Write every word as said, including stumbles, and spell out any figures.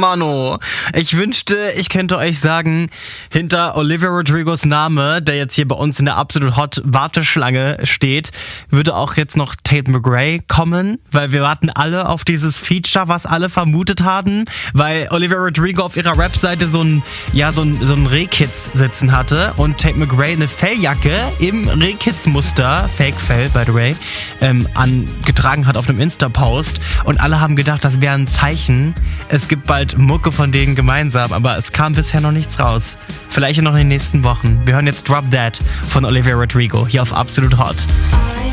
Mano. Ich wünschte, ich könnte euch sagen, hinter Olivia Rodrigos Name, der jetzt hier bei uns in der Absolut Hot Warteschlange steht, würde auch jetzt noch Tate McRae kommen, weil wir warten alle auf dieses Feature, was alle vermutet haben, weil Olivia Rodrigo auf ihrer Webseite so ein, ja, so ein, so ein Rehkitz sitzen hatte und Tate McRae eine Felljacke im Rehkitz-Muster, Fake Fell, by the way, ähm, angetragen hat auf einem Insta-Post und alle haben gedacht, das wäre ein Zeichen. Es gibt bald Mucke von denen gemeinsam, aber es kam bisher noch nichts raus. Vielleicht noch in den nächsten Wochen. Wir hören jetzt Drop Dead von Olivia Rodrigo hier auf Absolut Hot.